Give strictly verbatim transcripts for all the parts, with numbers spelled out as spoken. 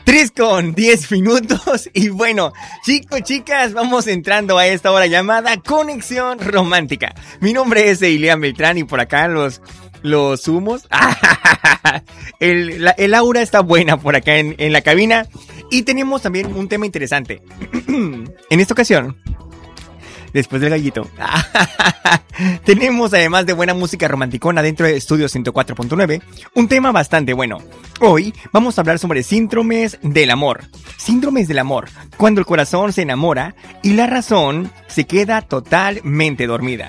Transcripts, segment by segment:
tres con diez minutos. Y bueno, chicos, chicas, vamos entrando a esta hora llamada Conexión Romántica. Mi nombre es Eilian Beltrán y por acá los... Los humos. el, la, el aura está buena por acá en, en la cabina. Y tenemos también un tema interesante. En esta ocasión, después del gallito, tenemos, además de buena música romanticona dentro de Estudio ciento cuatro punto nueve, un tema bastante bueno. Hoy vamos a hablar sobre síndromes del amor. Síndromes del amor, cuando el corazón se enamora y la razón se queda totalmente dormida.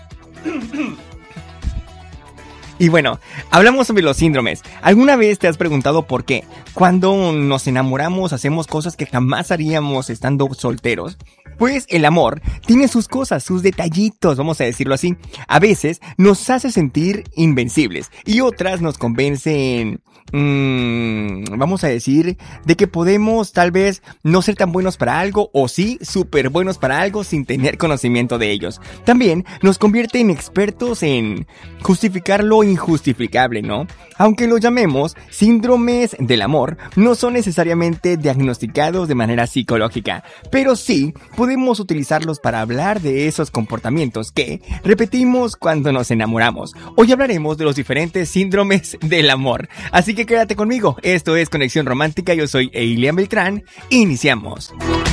Y bueno, hablamos sobre los síndromes. ¿Alguna vez te has preguntado por qué? Cuando nos enamoramos hacemos cosas que jamás haríamos estando solteros. Pues el amor tiene sus cosas, sus detallitos, vamos a decirlo así. A veces nos hace sentir invencibles y otras nos convencen, mmm, vamos a decir, de que podemos tal vez no ser tan buenos para algo o sí, súper buenos para algo sin tener conocimiento de ellos. También nos convierte en expertos en justificar lo injustificable, ¿no? Aunque lo llamemos síndromes del amor, no son necesariamente diagnosticados de manera psicológica, pero sí podemos utilizarlos para hablar de esos comportamientos que repetimos cuando nos enamoramos. Hoy hablaremos de los diferentes síndromes del amor, así que quédate conmigo. Esto es Conexión Romántica, yo soy Eilian Beltrán. Iniciamos.